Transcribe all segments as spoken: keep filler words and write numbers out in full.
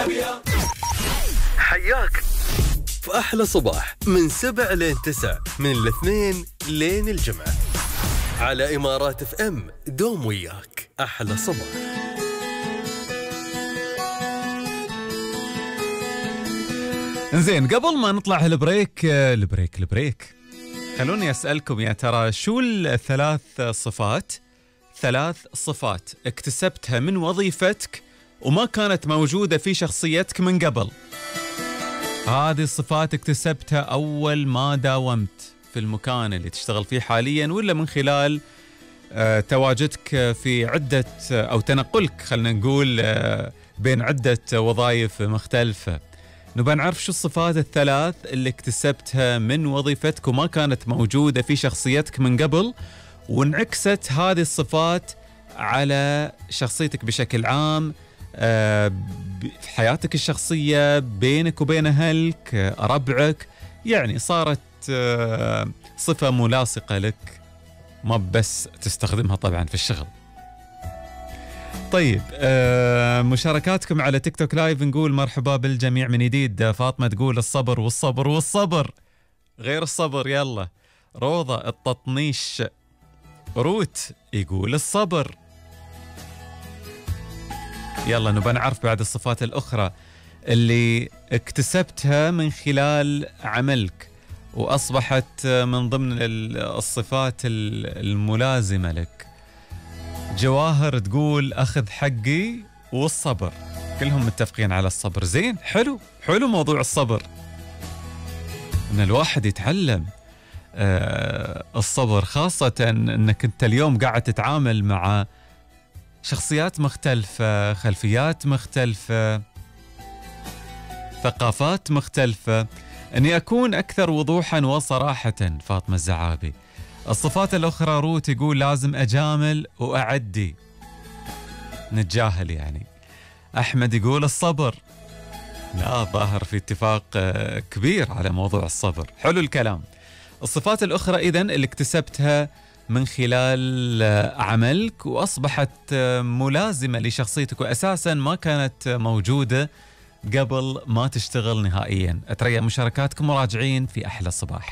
حياك في أحلى صباح من سبع لين تسع، من الاثنين لين الجمعة، على إمارات اف ام. دوم وياك أحلى صباح. انزين، قبل ما نطلع هالبريك البريك البريك خلوني أسألكم يا ترى شو الثلاث صفات ثلاث صفات اكتسبتها من وظيفتك وما كانت موجودة في شخصيتك من قبل؟ هذه الصفات اكتسبتها أول ما داومت في المكان اللي تشتغل فيه حاليا، ولا من خلال آه تواجدك في عدة آه أو تنقلك خلنا نقول آه بين عدة وظائف مختلفة. نبغى نعرف شو الصفات الثلاث اللي اكتسبتها من وظيفتك وما كانت موجودة في شخصيتك من قبل، وانعكست هذه الصفات على شخصيتك بشكل عام، في حياتك الشخصية، بينك وبين أهلك، ربعك، يعني صارت صفة ملاصقة لك، ما بس تستخدمها طبعا في الشغل. طيب، مشاركاتكم على تيك توك لايف. نقول مرحبا بالجميع من جديد. فاطمة تقول الصبر والصبر والصبر، غير الصبر يلا. روضة التطنيش. روت يقول الصبر. يلا نبغى نعرف بعد الصفات الأخرى اللي اكتسبتها من خلال عملك وأصبحت من ضمن الصفات الملازمة لك. جواهر تقول أخذ حقي والصبر. كلهم متفقين على الصبر. زين، حلو حلو موضوع الصبر، إن الواحد يتعلم آه الصبر، خاصة أنك أنت اليوم قاعد تتعامل مع شخصيات مختلفة، خلفيات مختلفة، ثقافات مختلفة. أني أكون أكثر وضوحا وصراحة. فاطمة الزعابي. الصفات الأخرى روت يقول لازم أجامل وأعدي، نتجاهل يعني. أحمد يقول الصبر. لا، ظاهر في اتفاق كبير على موضوع الصبر. حلو الكلام. الصفات الأخرى إذن اللي اكتسبتها من خلال عملك وأصبحت ملازمة لشخصيتك وأساساً ما كانت موجودة قبل ما تشتغل نهائياً. أتريا مشاركاتكم مراجعين في أحلى صباح.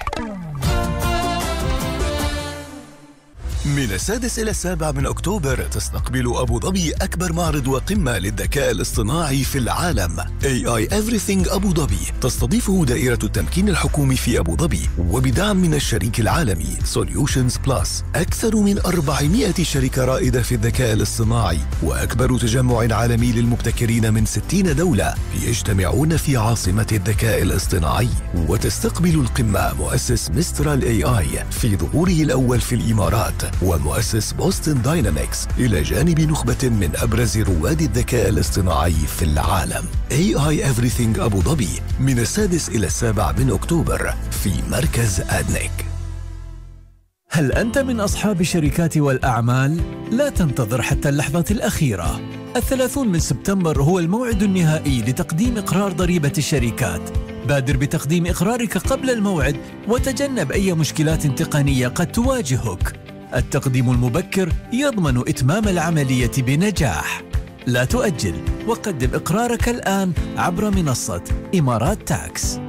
من السادس إلى السابع من أكتوبر تستقبل أبو ظبي أكبر معرض وقمة للذكاء الاصطناعي في العالم. إيه آي Everything أبو ظبي تستضيفه دائرة التمكين الحكومي في أبو ظبي وبدعم من الشريك العالمي Solutions Plus. أكثر من أربعمائة شركة رائدة في الذكاء الاصطناعي وأكبر تجمع عالمي للمبتكرين من ستين دولة يجتمعون في عاصمة الذكاء الاصطناعي. وتستقبل القمة مؤسس مسترال إيه آي في ظهوره الأول في الإمارات ومؤسس بوستن داينامكس إلى جانب نخبة من أبرز رواد الذكاء الاصطناعي في العالم. إيه آي Everything أبو ظبي من السادس إلى السابع من أكتوبر في مركز أدنك. هل أنت من أصحاب الشركات والأعمال؟ لا تنتظر حتى اللحظة الأخيرة. الثلاثون من سبتمبر هو الموعد النهائي لتقديم إقرار ضريبة الشركات. بادر بتقديم إقرارك قبل الموعد وتجنب أي مشكلات تقنية قد تواجهك. التقديم المبكر يضمن إتمام العملية بنجاح. لا تؤجل وقدم إقرارك الآن عبر منصة إمارات تاكس.